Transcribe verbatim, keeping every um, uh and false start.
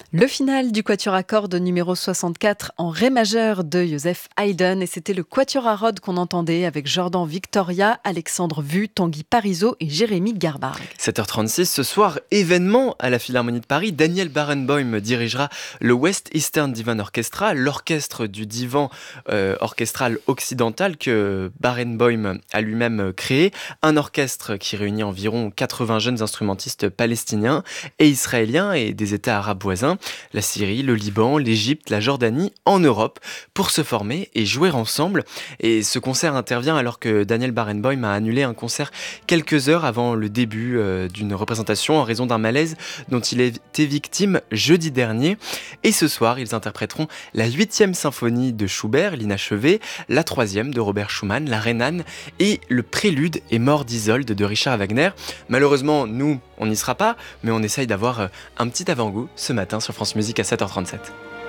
Le final du quatuor à cordes numéro soixante-quatre en ré majeur de Joseph Haydn, et c'était le quatuor à Rhodes qu'on entendait avec Jordan Victoria, Alexandre Vu, Tanguy Parisot et Jérémy Garbargue. sept heures trente-six, ce soir, événement à la Philharmonie de Paris. Daniel Barenboim dirigera le West Eastern Divan Orchestra, l'orchestre du divan euh, orchestral occidental que Barenboim a lui-même créé. Un orchestre qui réunit environ quatre-vingts jeunes instrumentistes palestiniens et israéliens et des États arabes voisins, la Syrie, le Liban, l'Égypte, la Jordanie, en Europe, pour se former et jouer ensemble. Et ce concert intervient alors que Daniel Barenboim a annulé un concert quelques heures avant le début euh, d'une représentation en raison d'un malaise dont il était victime jeudi dernier. Et ce soir, ils interpréteront la huitième symphonie de Schubert, l'inachevée, la troisième de Robert Schumann, la Rhénane, et le prélude et mort d'Isolde de Richard Wagner. Malheureusement, nous, on n'y sera pas, mais on essaye d'avoir un petit avant-goût ce matin sur France Musique à sept heures trente-sept.